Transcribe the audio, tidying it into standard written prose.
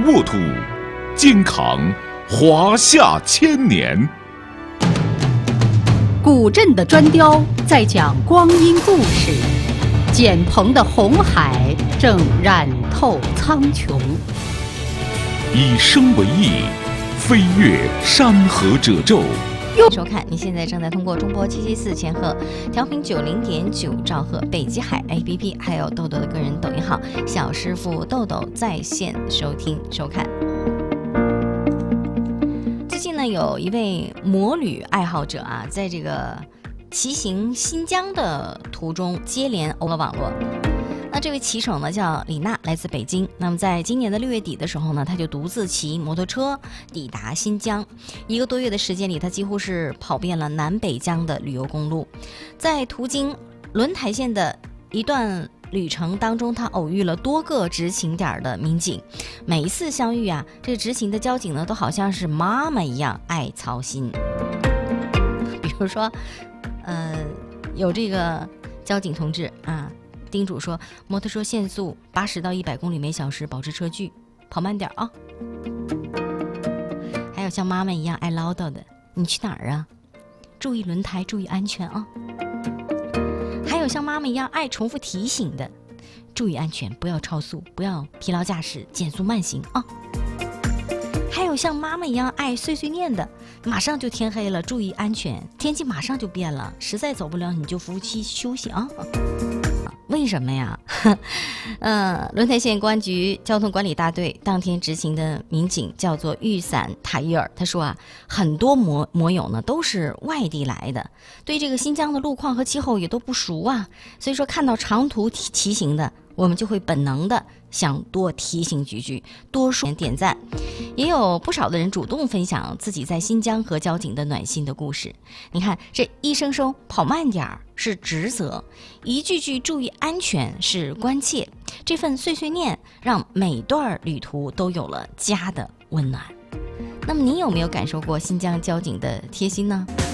沃土，肩扛华夏千年。 古镇的砖雕在讲光阴故事，简鹏的红海正染透苍穹。 以声为翼，飞越山河褶皱。 收看，您现在正在通过中波774千赫调频90.9兆赫北极海 APP， 还有豆豆的个人抖音号小师傅豆豆在线收听收看。最近呢，有一位摩旅爱好者啊，在这个骑行新疆的途中接连欧了网络。那这位骑手呢叫李娜，来自北京。那么在今年的6月底的时候呢，他就独自骑摩托车抵达新疆。1个多月的时间里，他几乎是跑遍了南北疆的旅游公路。在途经轮台县的一段旅程当中，他偶遇了多个执勤点的民警。每一次相遇啊，这执勤的交警呢，都好像是妈妈一样爱操心。比如说，有这个交警同志啊，叮嘱说摩托车限速80到100公里每小时，保持车距，跑慢点啊。还有像妈妈一样爱唠叨的，你去哪儿啊？注意轮胎，注意安全啊。还有像妈妈一样爱重复提醒的，注意安全，不要超速，不要疲劳驾驶，减速慢行啊。还有像妈妈一样爱碎碎念的，马上就天黑了，注意安全，天气马上就变了，实在走不了你就服务区休息啊。为什么呀？轮台县公安局交通管理大队当天执勤的民警叫做玉伞塔伊尔，他说啊，很多摩友呢都是外地来的，对这个新疆的路况和气候也都不熟啊，所以说看到长途骑行的，我们就会本能的想多提醒几句，多说点赞。也有不少的人主动分享自己在新疆和交警的暖心的故事。你看，这一声声跑慢点儿是职责，一句句注意安全是关切，这份碎碎念让每段旅途都有了家的温暖。那么您有没有感受过新疆交警的贴心呢？